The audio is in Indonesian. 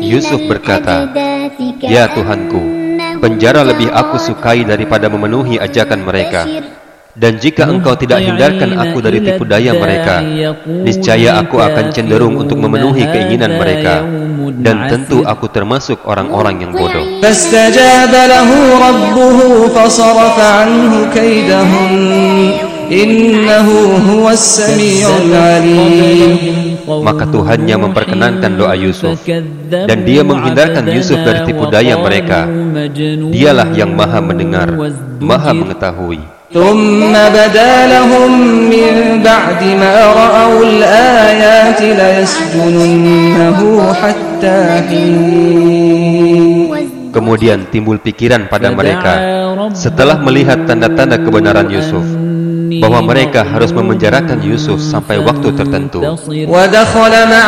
Yusuf berkata, "Ya Tuhanku, penjara lebih aku sukai daripada memenuhi ajakan mereka. Dan jika engkau tidak hindarkan aku dari tipu daya mereka, niscaya aku akan cenderung untuk memenuhi keinginan mereka. Dan tentu aku termasuk orang-orang yang bodoh." فاستجاب له ربه فصرف عنه كيدهن إنه هو السميع العليم. Maka Tuhannya memperkenankan doa Yusuf, dan Dia menghindarkan Yusuf dari tipu daya mereka. Dialah yang Maha Mendengar, Maha Mengetahui. ثم بدا لهم من بعد ما رأوا الآيات ليسجننه حتى حين. Kemudian timbul pikiran pada mereka setelah melihat tanda-tanda kebenaran Yusuf, bahwa mereka harus memenjarakan Yusuf sampai waktu tertentu. ودخل مع